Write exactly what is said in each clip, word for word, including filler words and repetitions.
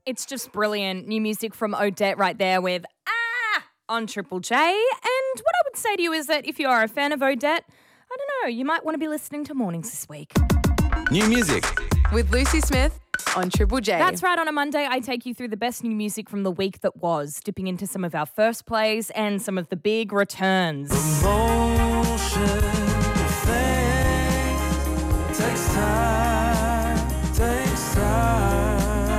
It's just brilliant. New music from Odette right there with Ah on Triple J. And what I would say to you is that if you are a fan of Odette, I don't know, you might want to be listening to Mornings this week. New music with Lucy Smith on Triple J. That's right. On a Monday, I take you through the best new music from the week that was, dipping into some of our first plays and some of the big returns. Emotion, faith, takes time, takes time.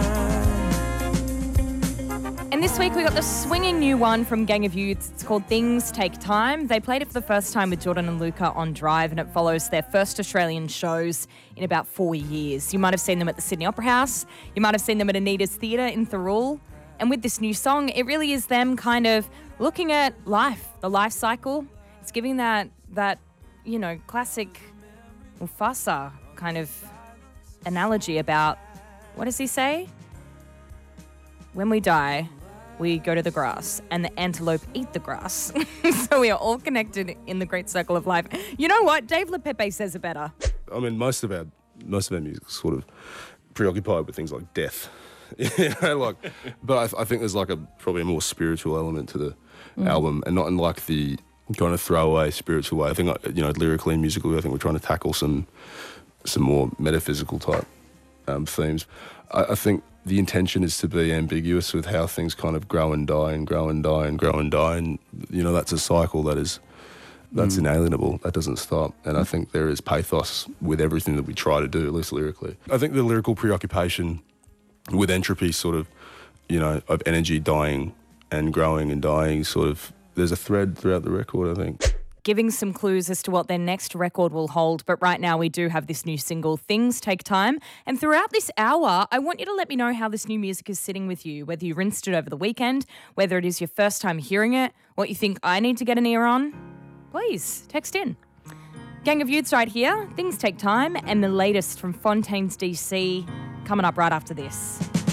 And this week we got the swinging new one from Gang of Youths. It's called Things Take Time. They played it for the first time with Jordan and Luca on Drive, and it follows their first Australian shows in about four years. You might have seen them at the Sydney Opera House. You might have seen them at Anita's Theatre in Thirroul. And with this new song, it really is them kind of looking at life, the life cycle. It's giving that, that you know, classic Mufasa kind of analogy about, what does he say? When we die, we go to the grass and the antelope eat the grass. So we are all connected in the great circle of life. You know what? Dave LaPepe says it better. I mean, most of our most of our music is sort of preoccupied with things like death. You know, like, but I, I think there's like a probably a more spiritual element to the mm. album, and not in like the kind of throwaway spiritual way. I think, you know, lyrically and musically, I think we're trying to tackle some some more metaphysical type um, themes. I, I think the intention is to be ambiguous with how things kind of grow and die and grow and die and grow and die, and you know that's a cycle that is that's mm. inalienable. That doesn't stop, and I think there is pathos with everything that we try to do, at least lyrically. I think the lyrical preoccupation with entropy, sort of, you know, of energy dying and growing and dying, sort of, there's a thread throughout the record, I think. Giving some clues as to what their next record will hold. But right now we do have this new single, Things Take Time. And throughout this hour, I want you to let me know how this new music is sitting with you, whether you rinsed it over the weekend, whether it is your first time hearing it, what you think I need to get an ear on. Please, text in. Gang of Youths right here, Things Take Time, and the latest from Fontaines D C coming up right after this.